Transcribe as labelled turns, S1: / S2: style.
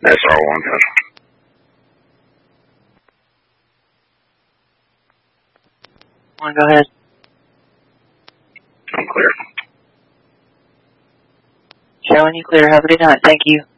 S1: SR1.
S2: Go ahead.
S1: I'm clear.
S2: Showing you clear. Have a good night. Thank you.